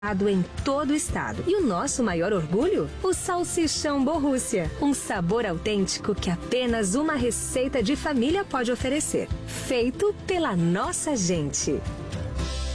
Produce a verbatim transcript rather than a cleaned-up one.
em todo o estado. E o nosso maior orgulho? O Salsichão Borrússia. Um sabor autêntico que apenas uma receita de família pode oferecer. Feito pela nossa gente.